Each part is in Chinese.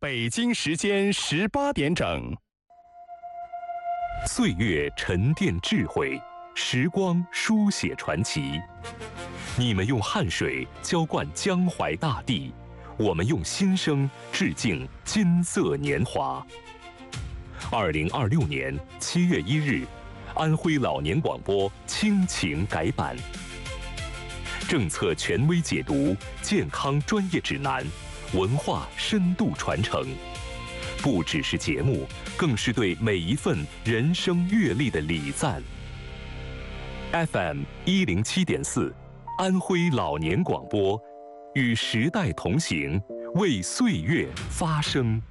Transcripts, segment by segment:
北京时间18点整。 岁月沉淀智慧，时光书写传奇。你们用汗水浇灌江淮大地，我们用心声致敬金色年华。2026年7月1日，安徽老年广播倾情改版，政策权威解读，健康专业指南，文化深度传承，不只是节目，更是对每一份人生阅历的礼赞。FM 107.4，安徽老年广播，与时代同行，为岁月发声。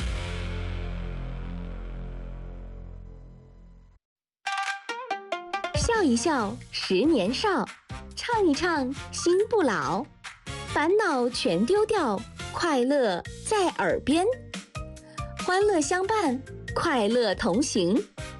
笑一笑10年少，唱一唱心不老，烦恼全丢掉，快乐在耳边，欢乐相伴，快乐同行。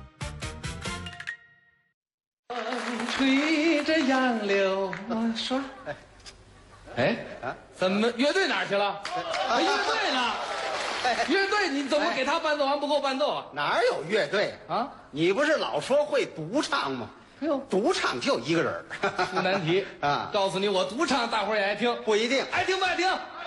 吹着杨柳，我说，哎，怎么乐队哪儿去了？乐队呢？乐队你怎么给他伴奏完不够伴奏啊？ 哪有乐队啊？ 你不是老说会独唱吗？ 哎呦， 独唱就一个人出难题啊！ 告诉你，我独唱，大伙儿也爱听， 不一定， 爱听不爱听？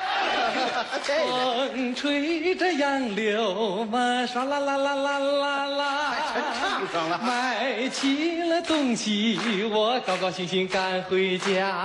风吹着杨柳嘛，唰啦啦啦啦啦啦， 全唱上了。 买齐了东西，我高高兴兴赶回家。